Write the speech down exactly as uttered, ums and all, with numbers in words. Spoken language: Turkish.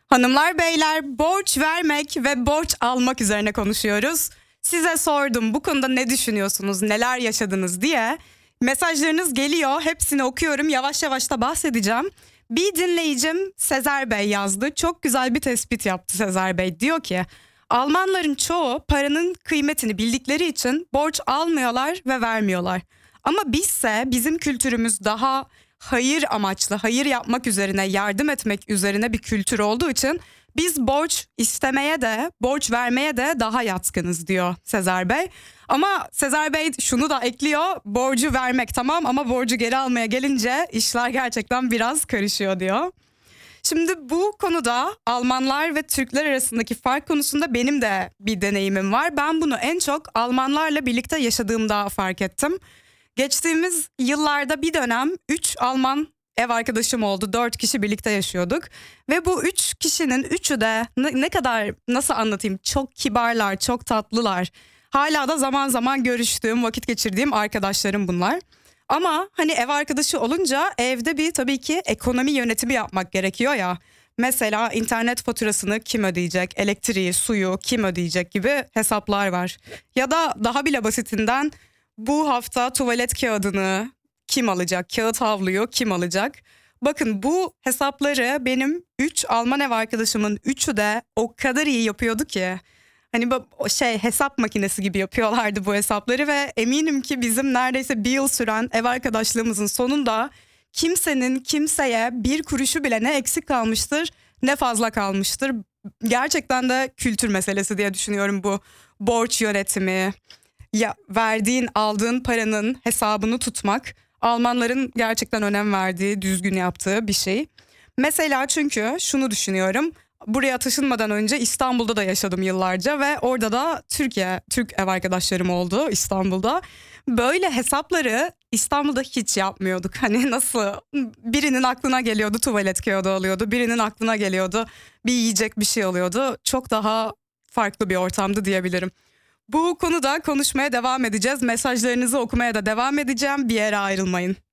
Hanımlar beyler, borç vermek ve borç almak üzerine konuşuyoruz. Size sordum, bu konuda ne düşünüyorsunuz, neler yaşadınız diye. Mesajlarınız geliyor, hepsini okuyorum, yavaş yavaş da bahsedeceğim. Bir dinleyicim Sezer Bey yazdı. Çok güzel bir tespit yaptı Sezer Bey. Diyor ki Almanların çoğu paranın kıymetini bildikleri için borç almıyorlar ve vermiyorlar. Ama bizse bizim kültürümüz daha hayır amaçlı, hayır yapmak üzerine, yardım etmek üzerine bir kültür olduğu için biz borç istemeye de, borç vermeye de daha yatkınız diyor Sezer Bey. Ama Sezer Bey şunu da ekliyor, borcu vermek tamam ama borcu geri almaya gelince işler gerçekten biraz karışıyor diyor. Şimdi bu konuda Almanlar ve Türkler arasındaki fark konusunda benim de bir deneyimim var. Ben bunu en çok Almanlarla birlikte yaşadığımda fark ettim. Geçtiğimiz yıllarda bir dönem üç Alman ev arkadaşım oldu. dört kişi birlikte yaşıyorduk. Ve bu üç kişinin üçü de ne, ne kadar nasıl anlatayım çok kibarlar, çok tatlılar. Hala da zaman zaman görüştüğüm, vakit geçirdiğim arkadaşlarım bunlar. Ama hani ev arkadaşı olunca evde bir tabii ki ekonomi yönetimi yapmak gerekiyor ya. Mesela internet faturasını kim ödeyecek, elektriği, suyu kim ödeyecek gibi hesaplar var. Ya da daha bile basitinden bu hafta tuvalet kağıdını kim alacak, kağıt havluyu kim alacak? Bakın bu hesapları benim üç Alman ev arkadaşımın üçü de o kadar iyi yapıyordu ki. Hani bu o şey hesap makinesi gibi yapıyorlardı bu hesapları ve eminim ki bizim neredeyse bir yıl süren ev arkadaşlığımızın sonunda kimsenin kimseye bir kuruşu bile ne eksik kalmıştır ne fazla kalmıştır. Gerçekten de kültür meselesi diye düşünüyorum bu borç yönetimi. Ya verdiğin aldığın paranın hesabını tutmak Almanların gerçekten önem verdiği, düzgün yaptığı bir şey. Mesela çünkü şunu düşünüyorum. Buraya taşınmadan önce İstanbul'da da yaşadım yıllarca ve orada da Türkiye, Türk ev arkadaşlarım oldu İstanbul'da. Böyle hesapları İstanbul'da hiç yapmıyorduk. Hani nasıl birinin aklına geliyordu tuvalet kağıdı alıyordu, birinin aklına geliyordu bir yiyecek bir şey alıyordu. Çok daha farklı bir ortamdı diyebilirim. Bu konuda konuşmaya devam edeceğiz. Mesajlarınızı okumaya da devam edeceğim. Bir yere ayrılmayın.